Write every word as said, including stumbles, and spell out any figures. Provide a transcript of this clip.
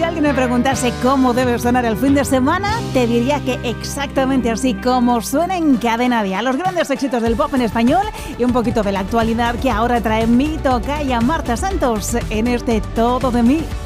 alguien me preguntase cómo debe sonar el fin de semana, te diría que exactamente así como suena en Cadena Dial. Los grandes éxitos del pop en español y un poquito de la actualidad que ahora trae mi tocaya Marta Santos en este Todo de Mí.